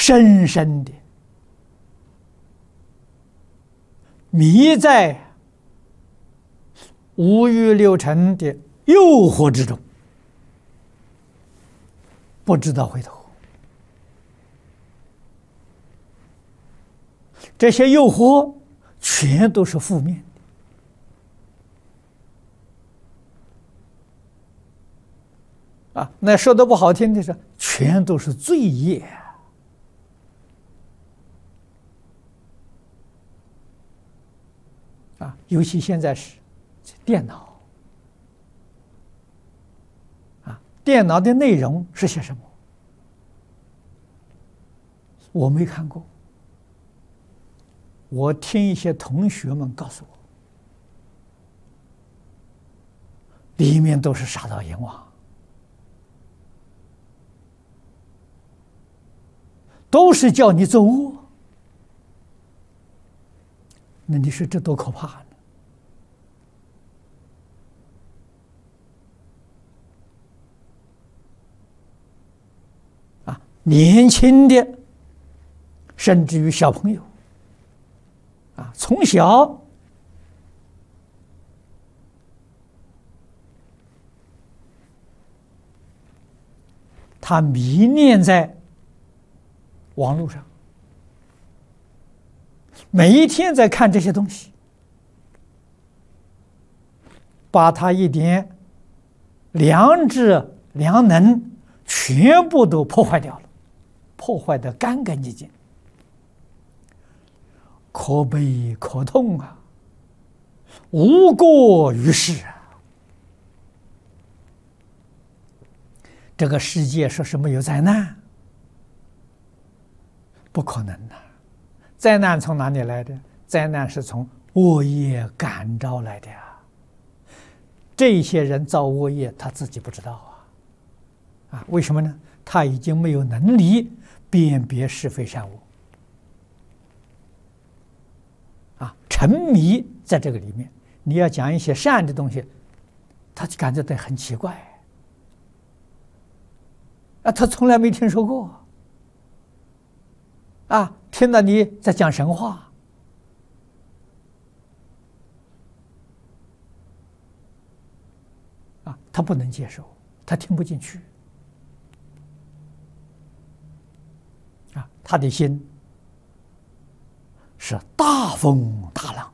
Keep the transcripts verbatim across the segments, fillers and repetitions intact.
深深的迷在五欲六尘的诱惑之中，不知道回头。这些诱惑全都是负面的啊！那说的不好听的是，全都是罪业啊！尤其现在是电脑啊，电脑的内容是些什么？我没看过。我听一些同学们告诉我，里面都是杀盗淫妄，都是叫你作恶。那你说这多可怕呢？啊，年轻的，甚至于小朋友。啊，从小他迷恋在网络上，每一天在看这些东西，把他一点良知、良能全部都破坏掉了，破坏得干干净净。可悲可痛啊！无过于世啊！这个世界说是没有灾难，不可能的。灾难从哪里来的？灾难是从恶业感召来的呀。这些人造恶业，他自己不知道啊！啊，为什么呢？他已经没有能力辨别是非善恶。啊，沉迷在这个里面，你要讲一些善的东西，他就感觉到很奇怪。啊，他从来没听说过。啊，听到你在讲神话，啊，他不能接受，他听不进去。啊，他的心是大风大浪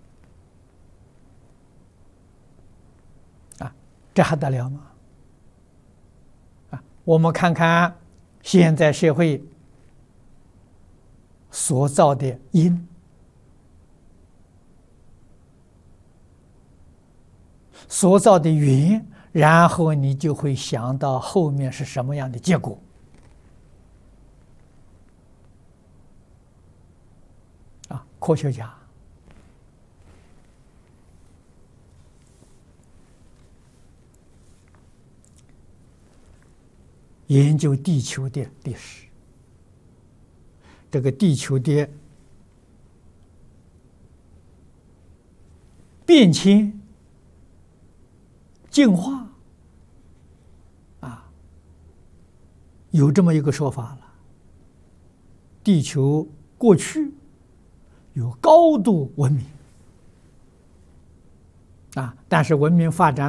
啊，这还得了吗？啊，我们看看现在社会所造的因，所造的缘，然后你就会想到后面是什么样的结果。啊，科学家研究地球的历史，这个地球的变迁、进化，啊，有这么一个说法了：地球过去有高度文明，啊，但是文明发展